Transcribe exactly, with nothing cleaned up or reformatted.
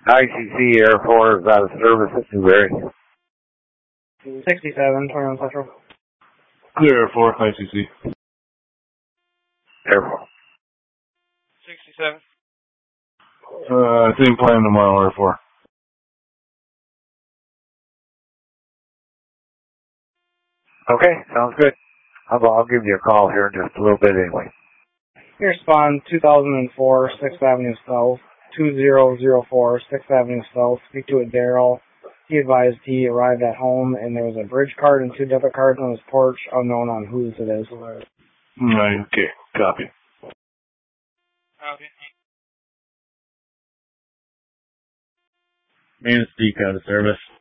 I C C Air four is out of service at Newberry. sixty-seven, twenty-one Central. Clear Air four, I C C. Air four. sixty-seven. Uh, same plan tomorrow, Air four. Okay, sounds good. I'll, I'll give you a call here in just a little bit anyway. Here, Spawn, two thousand four, sixth Avenue South, two zero zero four, sixth Avenue South. Speak to a Daryl. He advised he arrived at home and there was a bridge card and two debit cards on his porch, unknown on whose it is. Right, okay, copy. Copy. Main speak out of service.